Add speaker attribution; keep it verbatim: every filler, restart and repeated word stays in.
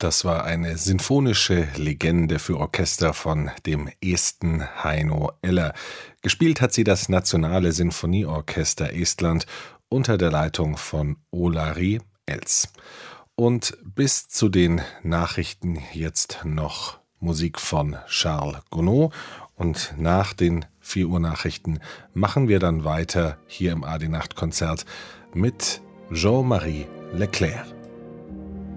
Speaker 1: Das war eine sinfonische Legende für Orchester von dem Esten Heino Eller. Gespielt hat sie das Nationale Sinfonieorchester Estland unter der Leitung von Olari Els. Und bis zu den Nachrichten jetzt noch Musik von Charles Gounod. Und nach den vier Uhr Nachrichten machen wir dann weiter hier im A D Nacht Konzert mit Jean-Marie Leclerc.